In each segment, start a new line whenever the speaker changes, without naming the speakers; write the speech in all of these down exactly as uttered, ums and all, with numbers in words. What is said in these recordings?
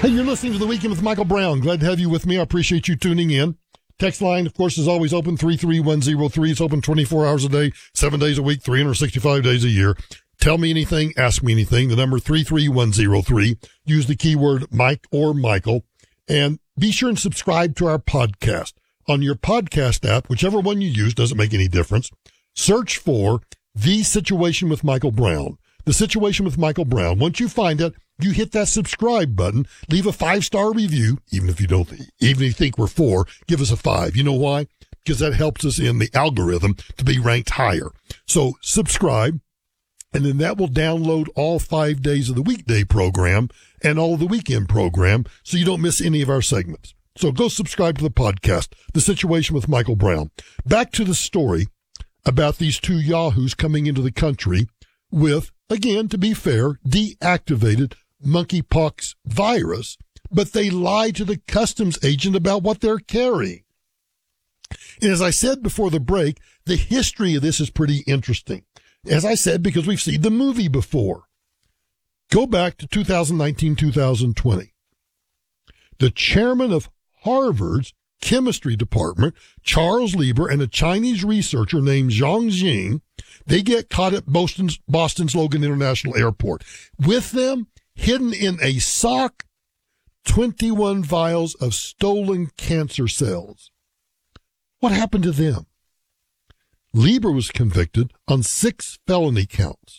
Hey, you're listening to The Weekend with Michael Brown. Glad to have you with me. I appreciate you tuning in. Text line, of course, is always open, three three one zero three. It's open twenty-four hours a day, seven days a week, three hundred sixty-five days a year. Tell me anything, ask me anything. The number three three one zero three. Use the keyword Mike or Michael. And be sure and subscribe to our podcast. On your podcast app, whichever one you use, doesn't make any difference. Search for The Situation with Michael Brown. The Situation with Michael Brown. Once you find it, you hit that subscribe button, leave a five-star review, even if you don't, even if you think we're four, give us a five. You know why? Because that helps us in the algorithm to be ranked higher. So subscribe, and then that will download all five days of the weekday program and all of the weekend program, so you don't miss any of our segments. So go subscribe to the podcast, The Situation with Michael Brown. Back to the story about these two yahoos coming into the country with, again, to be fair, deactivated monkeypox virus, but they lied to the customs agent about what they're carrying. And as I said before the break, the history of this is pretty interesting. As I said, because we've seen the movie before. Go back to two thousand nineteen, two thousand twenty. The chairman of Harvard's chemistry department, Charles Lieber, and a Chinese researcher named Zhang Jing, they get caught at Boston's, Boston's Logan International Airport. With them, hidden in a sock, twenty-one vials of stolen cancer cells. What happened to them? Lieber was convicted on six felony counts.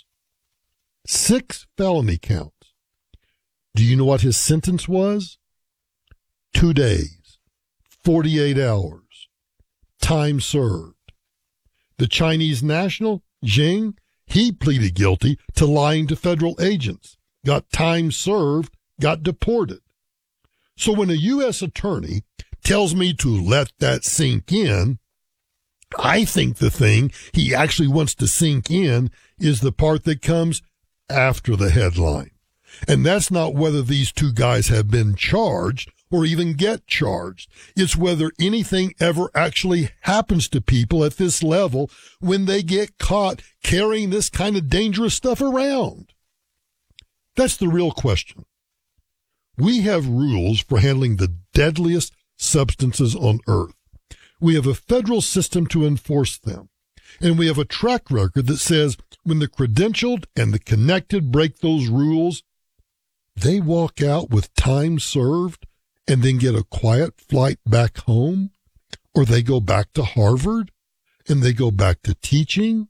Six felony counts. Do you know what his sentence was? Two days, forty-eight hours, time served. The Chinese national, Jing, he pleaded guilty to lying to federal agents, got time served, got deported. So when a U S attorney tells me to let that sink in, I think the thing he actually wants to sink in is the part that comes after the headline. And that's not whether these two guys have been charged or even get charged. It's whether anything ever actually happens to people at this level when they get caught carrying this kind of dangerous stuff around. That's the real question. We have rules for handling the deadliest substances on earth. We have a federal system to enforce them. And we have a track record that says when the credentialed and the connected break those rules, they walk out with time served and then get a quiet flight back home, or they go back to Harvard and they go back to teaching.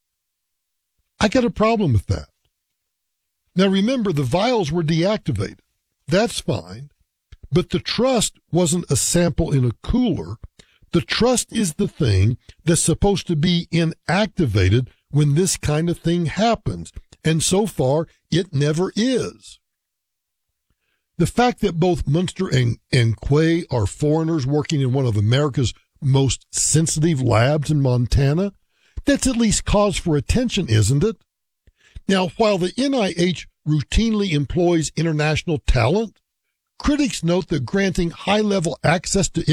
I got a problem with that. Now remember, the vials were deactivated. That's fine. But the trust wasn't a sample in a cooler. The trust is the thing that's supposed to be inactivated when this kind of thing happens. And so far, it never is. The fact that both Munster and, and Quay are foreigners working in one of America's most sensitive labs in Montana, that's at least cause for attention, isn't it? Now, while the N I H routinely employs international talent, critics note that granting high-level access to